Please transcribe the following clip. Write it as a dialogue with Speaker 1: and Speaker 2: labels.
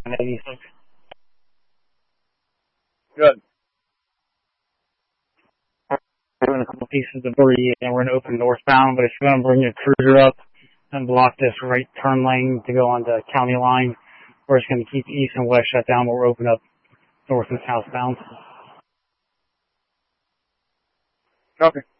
Speaker 1: 86.
Speaker 2: Good.
Speaker 1: We're doing a couple pieces of debris, and we're going to open northbound, but if you're going to bring your cruiser up and block this right turn lane to go on the county line, we're just going to keep east and west shut down, but we're open up north and southbound.
Speaker 2: Okay.